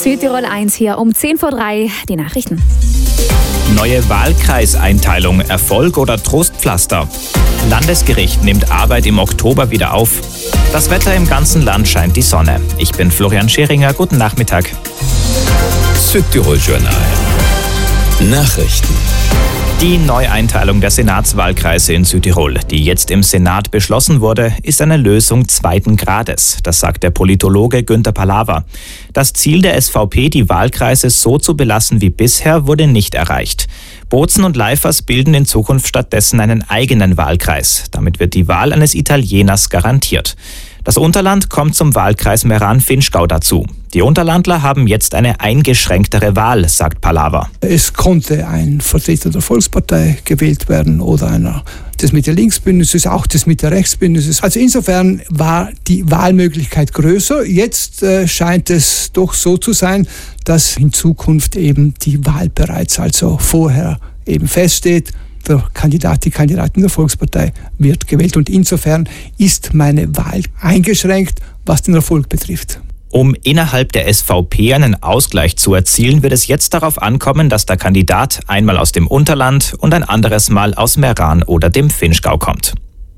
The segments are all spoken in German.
Südtirol 1 hier um 10:03 die Nachrichten. Neue Wahlkreiseinteilung, Erfolg oder Trostpflaster? Landesgericht nimmt Arbeit im Oktober wieder auf. Das Wetter im ganzen Land scheint die Sonne. Ich bin Florian Scheringer, guten Nachmittag. Südtirol Journal. Nachrichten. Die Neueinteilung der Senatswahlkreise in Südtirol, die jetzt im Senat beschlossen wurde, ist eine Lösung zweiten Grades. Das sagt der Politologe Günther Palawa. Das Ziel der SVP, die Wahlkreise so zu belassen wie bisher, wurde nicht erreicht. Bozen und Leifers bilden in Zukunft stattdessen einen eigenen Wahlkreis. Damit wird die Wahl eines Italieners garantiert. Das Unterland kommt zum Wahlkreis Meran-Vinschgau dazu. Die Unterlandler haben jetzt eine eingeschränktere Wahl, sagt Palawa. Es konnte ein Vertreter der Volkspartei gewählt werden oder einer des Mitte-Links-Bündnisses, auch des Mitte-Rechts-Bündnisses. Also insofern war die Wahlmöglichkeit größer. Jetzt scheint es doch so zu sein, dass in Zukunft eben die Wahl bereits also vorher eben feststeht. Der Kandidat, die Kandidatin der Volkspartei wird gewählt und insofern ist meine Wahl eingeschränkt, was den Erfolg betrifft. Um innerhalb der SVP einen Ausgleich zu erzielen, wird es jetzt darauf ankommen, dass der Kandidat einmal aus dem Unterland und ein anderes Mal aus Meran oder dem Vinschgau kommt.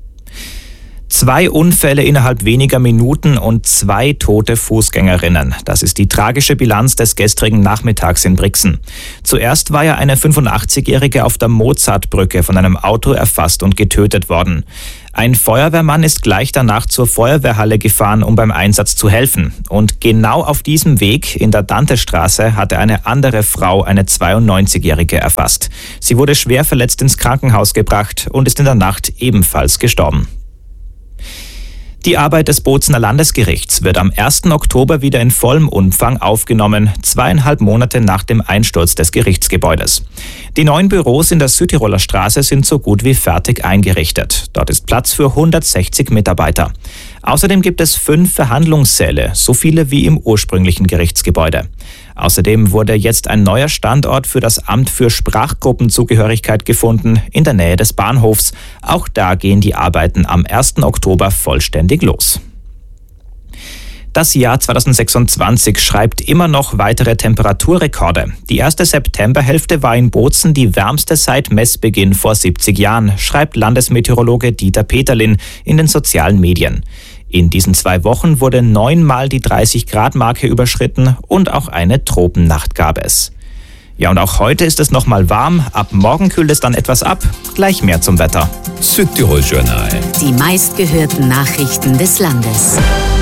2 Unfälle innerhalb weniger Minuten und 2 tote Fußgängerinnen. Das ist die tragische Bilanz des gestrigen Nachmittags in Brixen. Zuerst war ja eine 85-Jährige auf der Mozartbrücke von einem Auto erfasst und getötet worden. Ein Feuerwehrmann ist gleich danach zur Feuerwehrhalle gefahren, um beim Einsatz zu helfen. Und genau auf diesem Weg in der Dantestraße hatte eine andere Frau eine 92-Jährige erfasst. Sie wurde schwer verletzt ins Krankenhaus gebracht und ist in der Nacht ebenfalls gestorben. Die Arbeit des Bozener Landesgerichts wird am 1. Oktober wieder in vollem Umfang aufgenommen, 2,5 Monate nach dem Einsturz des Gerichtsgebäudes. Die neuen Büros in der Südtiroler Straße sind so gut wie fertig eingerichtet. Dort ist Platz für 160 Mitarbeiter. Außerdem gibt es 5 Verhandlungssäle, so viele wie im ursprünglichen Gerichtsgebäude. Außerdem wurde jetzt ein neuer Standort für das Amt für Sprachgruppenzugehörigkeit gefunden, in der Nähe des Bahnhofs. Auch da gehen die Arbeiten am 1. Oktober vollständig los. Das Jahr 2026 schreibt immer noch weitere Temperaturrekorde. Die erste Septemberhälfte war in Bozen die wärmste seit Messbeginn vor 70 Jahren, schreibt Landesmeteorologe Dieter Peterlin in den sozialen Medien. In diesen 2 Wochen wurde 9-mal die 30-Grad-Marke überschritten und auch eine Tropennacht gab es. Ja, und auch heute ist es nochmal warm. Ab morgen kühlt es dann etwas ab. Gleich mehr zum Wetter. Südtirol Journal. Die meistgehörten Nachrichten des Landes.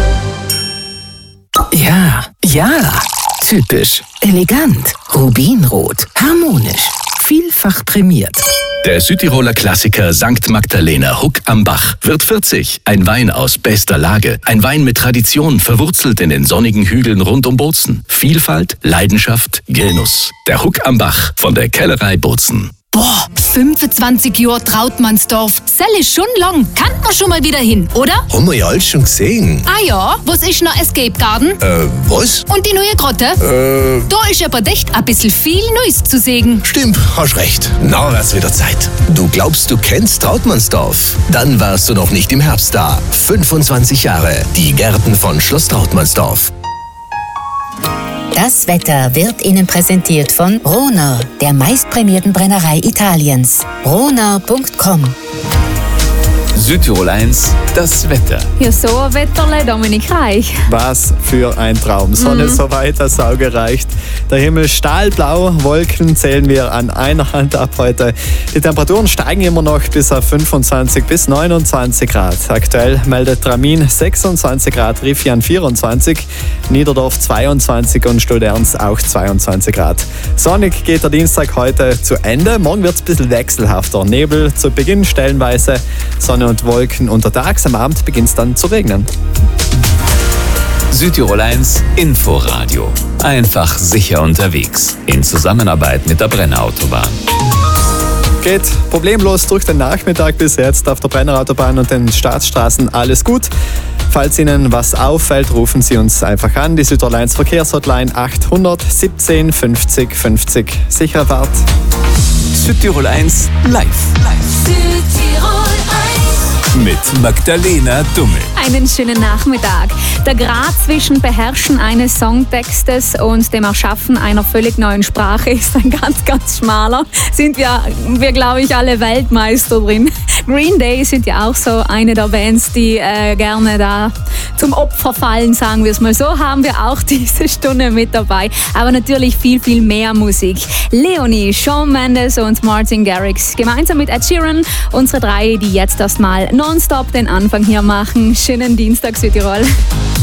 Ja, typisch, elegant, rubinrot, harmonisch, vielfach prämiert. Der Südtiroler Klassiker St. Magdalena Huck am Bach wird 40. Ein Wein aus bester Lage. Ein Wein mit Tradition, verwurzelt in den sonnigen Hügeln rund um Bozen. Vielfalt, Leidenschaft, Genuss. Der Huck am Bach von der Kellerei Bozen. Boah, 25 Jahre Trautmannsdorf. Sell ist schon lang. Kann man schon mal wieder hin, oder? Haben wir ja alles schon gesehen. Ah ja, was ist noch Escape Garden? Was? Und die neue Grotte? Da ist aber echt ein bisschen viel Neues zu sehen. Stimmt, hast recht. Na, wär's wieder Zeit. Du glaubst, du kennst Trautmannsdorf? Dann warst du noch nicht im Herbst da. 25 Jahre. Die Gärten von Schloss Trautmannsdorf. Das Wetter wird Ihnen präsentiert von Rona, der meistprämierten Brennerei Italiens. Rona.com. Südtirol 1, das Wetter. Ja, so ein Wetterle, Dominik Reich. Was für ein Traum. Sonne so weit das Auge reicht. Der Himmel stahlblau, Wolken zählen wir an einer Hand ab heute. Die Temperaturen steigen immer noch bis auf 25 bis 29 Grad. Aktuell meldet Tramin 26 Grad, Riffian 24, Niederdorf 22 und Stolderns auch 22 Grad. Sonnig geht der Dienstag heute zu Ende. Morgen wird es ein bisschen wechselhafter. Nebel zu Beginn stellenweise, Sonne und Wolken untertags. Am Abend beginnt es dann zu regnen. Südtirol 1 Inforadio. Einfach sicher unterwegs. In Zusammenarbeit mit der Brennerautobahn. Geht problemlos durch den Nachmittag bis jetzt auf der Brennerautobahn und den Staatsstraßen alles gut. Falls Ihnen was auffällt, rufen Sie uns einfach an. Die Südtirol 1 Verkehrshotline 800 17 50 50. Sichere Fahrt. Südtirol 1 live. Südtirol 1. mit Magdalena Dummel. Einen schönen Nachmittag. Der Grad zwischen Beherrschen eines Songtextes und dem Erschaffen einer völlig neuen Sprache ist ein ganz, ganz schmaler. Sind wir glaube ich, alle Weltmeister drin. Green Day sind ja auch so eine der Bands, die gerne da zum Opfer fallen, sagen wir es mal so. Haben wir auch diese Stunde mit dabei. Aber natürlich viel, viel mehr Musik. Leonie, Shawn Mendes und Martin Garrix gemeinsam mit Ed Sheeran. Unsere drei, die jetzt erstmal nonstop den Anfang hier machen. Schönen Dienstag, Südtirol.